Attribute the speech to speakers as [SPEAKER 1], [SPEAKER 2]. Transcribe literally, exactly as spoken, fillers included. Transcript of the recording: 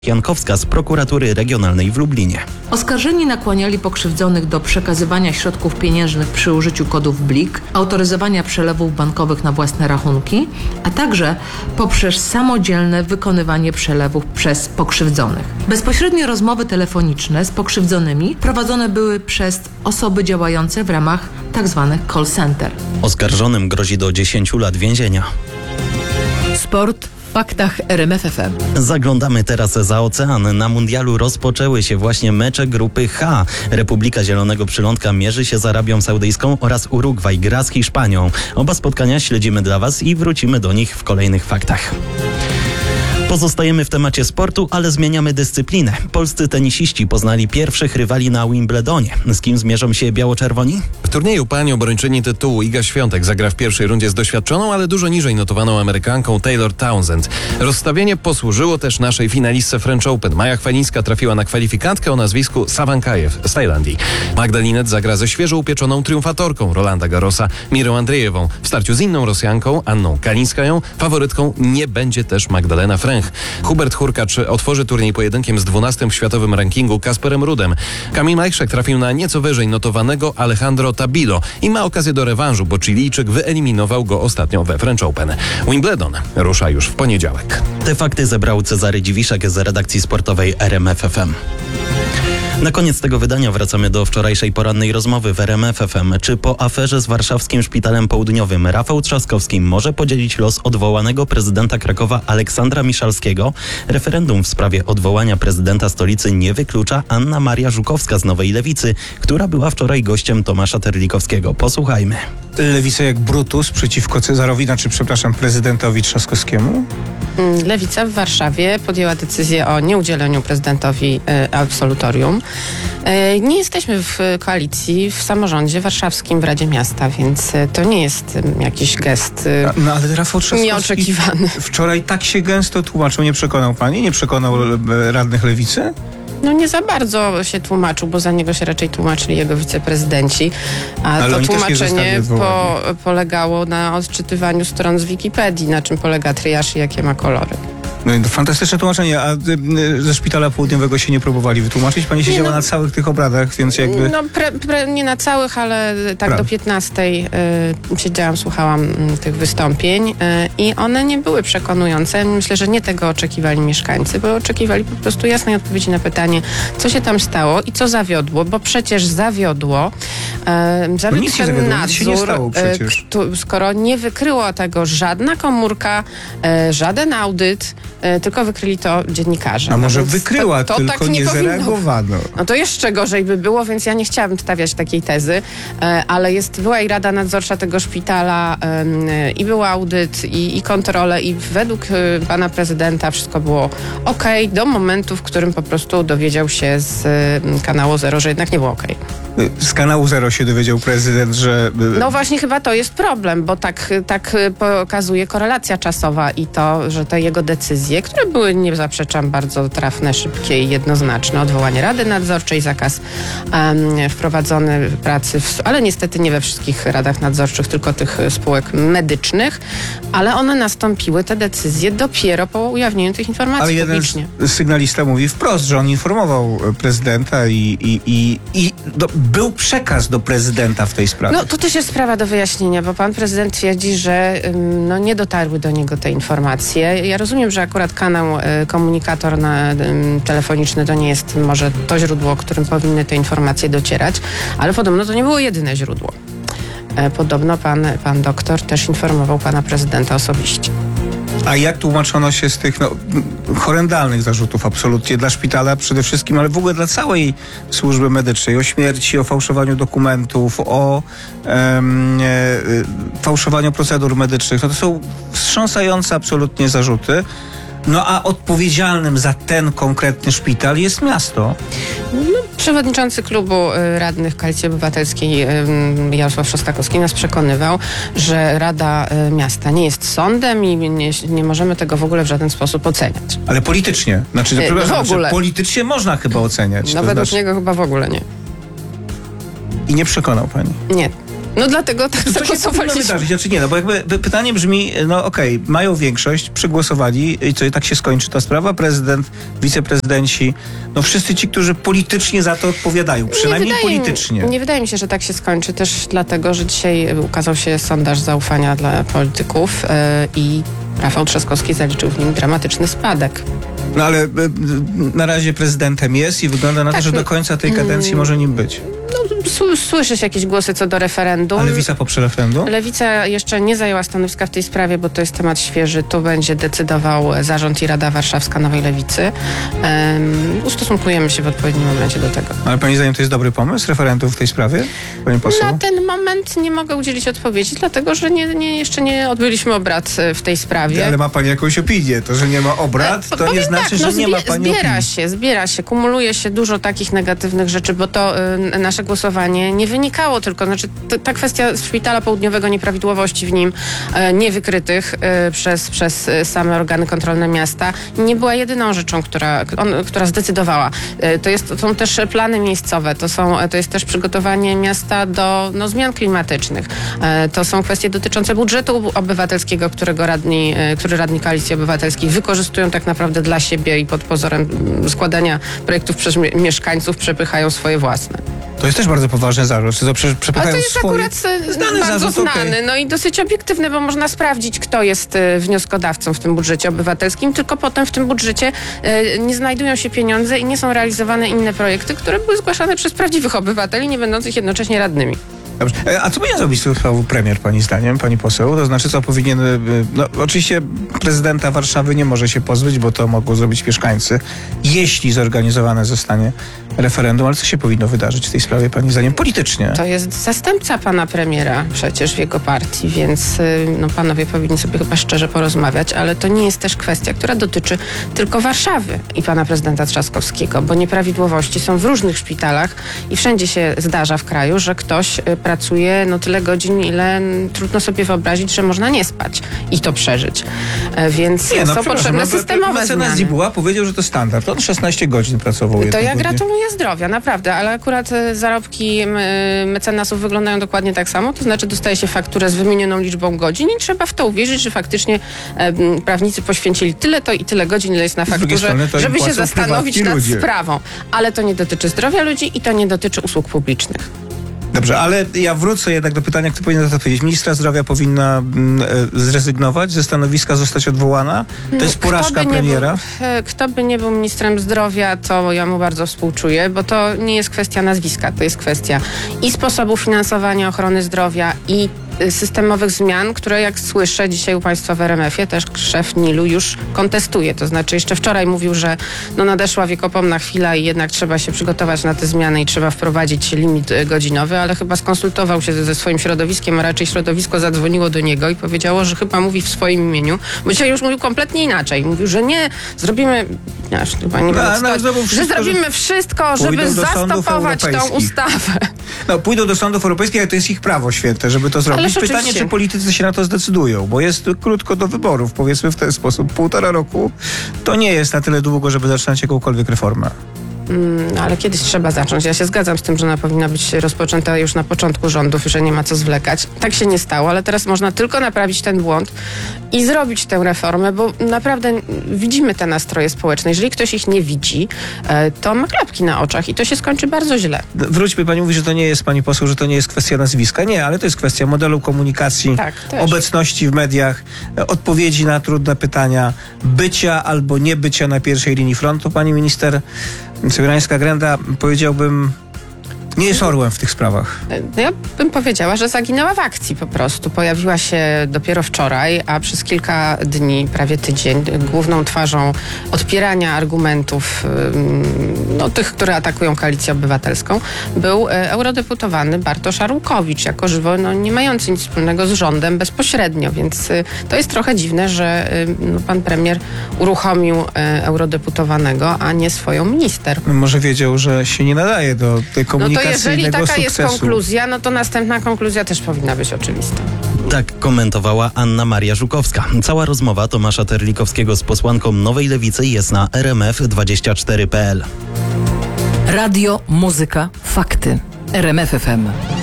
[SPEAKER 1] Jankowska z Prokuratury Regionalnej w Lublinie.
[SPEAKER 2] Oskarżeni nakłaniali pokrzywdzonych do przekazywania środków pieniężnych przy użyciu kodów blik, autoryzowania przelewów bankowych na własne rachunki, a także poprzez samodzielne wykonywanie przelewów przez pokrzywdzonych. Bezpośrednie rozmowy telefoniczne z pokrzywdzonymi prowadzone były przez osoby działające w ramach tzw. call center.
[SPEAKER 1] Oskarżonym grozi do dziesięciu lat więzienia.
[SPEAKER 3] Sport w faktach R M F F M.
[SPEAKER 1] Zaglądamy teraz za ocean. Na mundialu rozpoczęły się właśnie mecze grupy H. Republika Zielonego Przylądka mierzy się z Arabią Saudyjską oraz Urugwaj gra z Hiszpanią. Oba spotkania śledzimy dla Was i wrócimy do nich w kolejnych faktach. Pozostajemy w temacie sportu, ale zmieniamy dyscyplinę. Polscy tenisiści poznali pierwszych rywali na Wimbledonie. Z kim zmierzą się biało-czerwoni?
[SPEAKER 4] W turnieju pań obrończyni tytułu Iga Świątek zagra w pierwszej rundzie z doświadczoną, ale dużo niżej notowaną Amerykanką Taylor Townsend. Rozstawienie posłużyło też naszej finalistce French Open. Maja Chwalińska trafiła na kwalifikantkę o nazwisku Sawankajew z Tajlandii. Magda Linette zagra ze świeżo upieczoną triumfatorką Rolanda Garrosa Mirą Andrzejewą. W starciu z inną Rosjanką, Anną Kalińskają, faworytką nie będzie też Magdalena Fręch. Hubert Hurkacz otworzy turniej pojedynkiem z dwunastym w światowym rankingu Kasperem Rudem. Kamil Majchrzak trafił na nieco wyżej notowanego Alejandro Tabilo i ma okazję do rewanżu, bo Chilijczyk wyeliminował go ostatnio we French Open. Wimbledon rusza już w poniedziałek.
[SPEAKER 1] Te fakty zebrał Cezary Dziwiszek z redakcji sportowej R M F F M. Na koniec tego wydania wracamy do wczorajszej porannej rozmowy w R M F F M. Czy po aferze z warszawskim Szpitalem Południowym Rafał Trzaskowski może podzielić los odwołanego prezydenta Krakowa Aleksandra Miszalskiego? Referendum w sprawie odwołania prezydenta stolicy nie wyklucza Anna Maria Żukowska z Nowej Lewicy, która była wczoraj gościem Tomasza Terlikowskiego. Posłuchajmy.
[SPEAKER 5] Lewica jak Brutus przeciwko Cezarowi, znaczy przepraszam, prezydentowi Trzaskowskiemu?
[SPEAKER 6] Lewica w Warszawie podjęła decyzję o nieudzieleniu prezydentowi y, absolutorium. Y, nie jesteśmy w koalicji w samorządzie warszawskim w Radzie Miasta, więc y, to nie jest y, jakiś gest y,
[SPEAKER 5] A, no ale Rafał Trzaskowski
[SPEAKER 6] nieoczekiwany.
[SPEAKER 5] Wczoraj tak się gęsto tłumaczył. Nie przekonał pani? Nie przekonał e, radnych Lewicy?
[SPEAKER 6] No nie za bardzo się tłumaczył, bo za niego się raczej tłumaczyli jego wiceprezydenci, a
[SPEAKER 5] Ale
[SPEAKER 6] to
[SPEAKER 5] oni też nie
[SPEAKER 6] tłumaczenie
[SPEAKER 5] zostali
[SPEAKER 6] po, polegało na odczytywaniu stron z Wikipedii, na czym polega tryjaż i jakie ma kolory.
[SPEAKER 5] No, to fantastyczne tłumaczenie, a y, ze Szpitala Południowego się nie próbowali wytłumaczyć? Pani siedziała
[SPEAKER 6] no,
[SPEAKER 5] na całych tych obradach, więc jakby...
[SPEAKER 6] No pre, pre, nie na całych, ale tak
[SPEAKER 5] Prawie.
[SPEAKER 6] do piętnastej y, siedziałam, słuchałam y, tych wystąpień y, i one nie były przekonujące. Myślę, że nie tego oczekiwali mieszkańcy, bo oczekiwali po prostu jasnej odpowiedzi na pytanie, co się tam stało i co zawiodło, bo przecież zawiodło. Y, zawiódł
[SPEAKER 5] nic nie
[SPEAKER 6] ten
[SPEAKER 5] zawiodło, nic się nie
[SPEAKER 6] nadzór,
[SPEAKER 5] stało przecież.
[SPEAKER 6] y, kto, skoro nie wykryło tego żadna komórka, y, żaden audyt, y, tylko wykryli to dziennikarze.
[SPEAKER 5] A może
[SPEAKER 6] No więc
[SPEAKER 5] wykryła,
[SPEAKER 6] to, to
[SPEAKER 5] tylko
[SPEAKER 6] tak nie,
[SPEAKER 5] nie
[SPEAKER 6] powinno.
[SPEAKER 5] zareagowano.
[SPEAKER 6] No to jeszcze gorzej by było, więc ja nie chciałabym stawiać takiej tezy, e, ale jest, była i Rada Nadzorcza tego szpitala e, i był audyt i, i kontrole i według e, pana prezydenta wszystko było okej do momentu, w którym po prostu dowiedział się z e, kanału Zero, że jednak nie było okej.
[SPEAKER 5] Z kanału Zero się dowiedział prezydent, że...
[SPEAKER 6] No właśnie chyba to jest problem, bo tak, tak pokazuje korelacja czasowa i to, że te jego decyzje, które były, nie zaprzeczam, bardzo trafne, szybkie i jednoznaczne, odwołanie Rady Nadzorczej, zakaz um, wprowadzony pracy, w, ale niestety nie we wszystkich radach nadzorczych, tylko tych spółek medycznych, ale one nastąpiły, te decyzje, dopiero po ujawnieniu tych informacji
[SPEAKER 5] Ale jeden
[SPEAKER 6] publicznie.
[SPEAKER 5] sygnalista mówi wprost, że on informował prezydenta i, i, i, i do, był przekaz do prezydenta w tej sprawie.
[SPEAKER 6] No to też jest sprawa do wyjaśnienia, bo pan prezydent twierdzi, że ym, no, nie dotarły do niego te informacje. Ja rozumiem, że akurat kanał y, komunikator na, ym, telefoniczny to nie jest może to źródło, którym powinny te informacje docierać, ale podobno to nie było jedyne źródło. E, podobno pan, pan doktor też informował pana prezydenta osobiście.
[SPEAKER 5] A jak tłumaczono się z tych no, horrendalnych zarzutów absolutnie dla szpitala przede wszystkim, ale w ogóle dla całej służby medycznej, o śmierci, o fałszowaniu dokumentów, o em, e, fałszowaniu procedur medycznych. No to są wstrząsające absolutnie zarzuty. No a odpowiedzialnym za ten konkretny szpital jest miasto.
[SPEAKER 6] No, przewodniczący klubu y, radnych Koalicji Obywatelskiej y, Jarosław Szostakowski nas przekonywał, że Rada y, Miasta nie jest sądem i nie, nie możemy tego w ogóle w żaden sposób oceniać.
[SPEAKER 5] Ale politycznie. Znaczy,
[SPEAKER 6] Y,
[SPEAKER 5] przepraszam,
[SPEAKER 6] w ogóle.
[SPEAKER 5] że politycznie można chyba oceniać.
[SPEAKER 6] No
[SPEAKER 5] To
[SPEAKER 6] według
[SPEAKER 5] znaczy...
[SPEAKER 6] niego chyba w ogóle nie.
[SPEAKER 5] I nie przekonał pani.
[SPEAKER 6] Nie. No dlatego tak
[SPEAKER 5] Co się powinno
[SPEAKER 6] zagłosowaliśmy.
[SPEAKER 5] wydarzyć? Znaczy nie, no bo jakby p- pytanie brzmi, no okej, mają większość, przegłosowali i co, i tak się skończy ta sprawa? Prezydent, wiceprezydenci, no wszyscy ci, którzy politycznie za to odpowiadają, przynajmniej
[SPEAKER 6] nie wydaje,
[SPEAKER 5] politycznie.
[SPEAKER 6] Nie wydaje mi się, że tak się skończy, też dlatego, że dzisiaj ukazał się sondaż zaufania dla polityków yy, i Rafał Trzaskowski zaliczył w nim dramatyczny spadek.
[SPEAKER 5] No ale y, y, na razie prezydentem jest i wygląda na
[SPEAKER 6] Tak,
[SPEAKER 5] to, że
[SPEAKER 6] no,
[SPEAKER 5] do końca tej kadencji
[SPEAKER 6] mm,
[SPEAKER 5] może nim być.
[SPEAKER 6] No, s- słyszy się jakieś głosy co do referendum.
[SPEAKER 5] A Lewica poprze referendum?
[SPEAKER 6] Lewica jeszcze nie zajęła stanowiska w tej sprawie, bo to jest temat świeży. Tu będzie decydował zarząd i Rada Warszawska Nowej Lewicy. Um, ustosunkujemy się w odpowiednim momencie do tego.
[SPEAKER 5] Ale pani zdaniem to jest dobry pomysł, referendum w tej sprawie, pani poseł?
[SPEAKER 6] Na ten moment nie mogę udzielić odpowiedzi, dlatego że nie, nie, jeszcze nie odbyliśmy obrad e, w tej sprawie.
[SPEAKER 5] Ale ma pani jakąś opinię. To, że nie ma obrad,
[SPEAKER 6] E,
[SPEAKER 5] to nie
[SPEAKER 6] powiem
[SPEAKER 5] znaczy,
[SPEAKER 6] tak,
[SPEAKER 5] że
[SPEAKER 6] no
[SPEAKER 5] nie ma pani
[SPEAKER 6] Zbiera
[SPEAKER 5] opinii.
[SPEAKER 6] się, zbiera się, kumuluje się dużo takich negatywnych rzeczy, bo to y, nasze głosowanie nie wynikało tylko, znaczy t- ta kwestia Szpitala Południowego, nieprawidłowości w nim y, niewykrytych y, przez, przez y, same organy kontrolne miasta, nie była jedyną rzeczą, która, on, która zdecydowała. Y, to, jest, to są też plany miejscowe, to, są, to jest też przygotowanie miasta do no, zmian klimatycznych. Y, to są kwestie dotyczące budżetu obywatelskiego, którego radni, y, który radni Koalicji Obywatelskiej wykorzystują tak naprawdę dla siebie i pod pozorem mm, składania projektów przez mie- mieszkańców przepychają swoje własne.
[SPEAKER 5] To jest też bardzo poważny zarzut. To prze,
[SPEAKER 6] Ale
[SPEAKER 5] przepychają
[SPEAKER 6] to jest
[SPEAKER 5] swoje...
[SPEAKER 6] akurat e,
[SPEAKER 5] znany
[SPEAKER 6] bardzo
[SPEAKER 5] zarzut,
[SPEAKER 6] znany,
[SPEAKER 5] okej.
[SPEAKER 6] no i dosyć obiektywny, bo można sprawdzić, kto jest e, wnioskodawcą w tym budżecie obywatelskim, tylko potem w tym budżecie e, nie znajdują się pieniądze i nie są realizowane inne projekty, które były zgłaszane przez prawdziwych obywateli, nie będących jednocześnie radnymi.
[SPEAKER 5] Dobrze. E, A co powinien zrobić z tą sprawą premier, pani zdaniem, pani poseł? To znaczy, co powinien... y, No, oczywiście prezydenta Warszawy nie może się pozbyć, bo to mogą zrobić mieszkańcy, jeśli zorganizowane zostanie referendum. Ale co się powinno wydarzyć w tej sprawie, pani zdaniem, politycznie?
[SPEAKER 6] To jest zastępca pana premiera przecież w jego partii, więc y, no, panowie powinni sobie chyba szczerze porozmawiać, ale to nie jest też kwestia, która dotyczy tylko Warszawy i pana prezydenta Trzaskowskiego, bo nieprawidłowości są w różnych szpitalach i wszędzie się zdarza w kraju, że ktoś y, pracuje no tyle godzin, ile mm, trudno sobie wyobrazić, że można nie spać i to przeżyć. E, więc są
[SPEAKER 5] przepraszam,
[SPEAKER 6] potrzebne
[SPEAKER 5] no,
[SPEAKER 6] systemowe
[SPEAKER 5] mecenas
[SPEAKER 6] zmiany.
[SPEAKER 5] Dzibuła powiedział, że to standard. On szesnaście godzin pracował
[SPEAKER 6] To ja
[SPEAKER 5] jednodnevnie.
[SPEAKER 6] gratuluję zdrowia, naprawdę, ale akurat e, zarobki m, mecenasów wyglądają dokładnie tak samo, to znaczy dostaje się fakturę z wymienioną liczbą godzin i trzeba w to uwierzyć, że faktycznie e, m, prawnicy poświęcili tyle to i tyle godzin, ile jest na
[SPEAKER 5] Z drugiej
[SPEAKER 6] fakturze,
[SPEAKER 5] strony to im
[SPEAKER 6] żeby się
[SPEAKER 5] płacą
[SPEAKER 6] zastanowić
[SPEAKER 5] prywatni
[SPEAKER 6] nad
[SPEAKER 5] ludzie.
[SPEAKER 6] sprawą. Ale to nie dotyczy zdrowia ludzi i to nie dotyczy usług publicznych.
[SPEAKER 5] Dobrze, ale ja wrócę jednak do pytania, kto powinien na to odpowiedzieć. Ministra zdrowia powinna mm, e, zrezygnować ze stanowiska, zostać odwołana? To jest porażka
[SPEAKER 6] Kto by nie
[SPEAKER 5] premiera?
[SPEAKER 6] Był, e, kto by nie był ministrem zdrowia, to ja mu bardzo współczuję, bo to nie jest kwestia nazwiska, to jest kwestia i sposobu finansowania ochrony zdrowia, i y, systemowych zmian, które jak słyszę dzisiaj u państwa w R M F-ie, też szef N I L-u już kontestuje. To znaczy jeszcze wczoraj mówił, że no nadeszła wiekopomna chwila i jednak trzeba się przygotować na te zmiany i trzeba wprowadzić limit y, godzinowy, ale chyba skonsultował się ze, ze swoim środowiskiem, a raczej środowisko zadzwoniło do niego i powiedziało, że chyba mówi w swoim imieniu, bo dzisiaj już mówił kompletnie inaczej. Mówił, że nie, zrobimy, ja już chyba nie
[SPEAKER 5] No,
[SPEAKER 6] będę
[SPEAKER 5] no,
[SPEAKER 6] cytować,
[SPEAKER 5] zrobił
[SPEAKER 6] że
[SPEAKER 5] wszystko,
[SPEAKER 6] zrobimy wszystko, żeby
[SPEAKER 5] pójdą do sądów
[SPEAKER 6] zastopować tą
[SPEAKER 5] europejskich.
[SPEAKER 6] ustawę.
[SPEAKER 5] No, pójdą do sądów europejskich, ale to jest ich prawo święte, żeby to zrobić.
[SPEAKER 6] Ależ
[SPEAKER 5] Pytanie,
[SPEAKER 6] oczywiście.
[SPEAKER 5] czy politycy się na to zdecydują, bo jest krótko do wyborów, powiedzmy w ten sposób. Półtora roku to nie jest na tyle długo, żeby zaczynać jakąkolwiek reformę.
[SPEAKER 6] Mm, ale kiedyś trzeba zacząć. Ja się zgadzam z tym, że ona powinna być rozpoczęta już na początku rządów i że nie ma co zwlekać. Tak się nie stało, ale teraz można tylko naprawić ten błąd i zrobić tę reformę, bo naprawdę widzimy te nastroje społeczne. Jeżeli ktoś ich nie widzi, e, to ma klapki na oczach i to się skończy bardzo źle.
[SPEAKER 5] Wróćmy, pani mówi, że to nie jest, pani poseł, że to nie jest kwestia nazwiska. Nie, ale to jest kwestia modelu komunikacji,
[SPEAKER 6] Tak, też.
[SPEAKER 5] obecności w mediach, e, odpowiedzi na trudne pytania, bycia albo nie bycia na pierwszej linii frontu. Pani minister Sobierańska-Grenda, powiedziałbym, nie jest orłem w tych sprawach.
[SPEAKER 6] No ja bym powiedziała, że zaginęła w akcji po prostu. Pojawiła się dopiero wczoraj, a przez kilka dni, prawie tydzień, główną twarzą odpierania argumentów ym, no, tych, które atakują Koalicję Obywatelską, był e, eurodeputowany Bartosz Arłukowicz, jako żywo no, nie mający nic wspólnego z rządem bezpośrednio, więc y, to jest trochę dziwne, że y, no, pan premier uruchomił y, eurodeputowanego, a nie swoją minister.
[SPEAKER 5] Może wiedział, że się nie nadaje do tej
[SPEAKER 6] No to
[SPEAKER 5] komunikacyjnego
[SPEAKER 6] jeżeli taka
[SPEAKER 5] sukcesu.
[SPEAKER 6] jest konkluzja, no to następna konkluzja też powinna być oczywista.
[SPEAKER 1] Tak komentowała Anna Maria Żukowska. Cała rozmowa Tomasza Terlikowskiego z posłanką Nowej Lewicy jest na r m f dwadzieścia cztery kropka p l.
[SPEAKER 3] Radio, muzyka, fakty. R M F F M.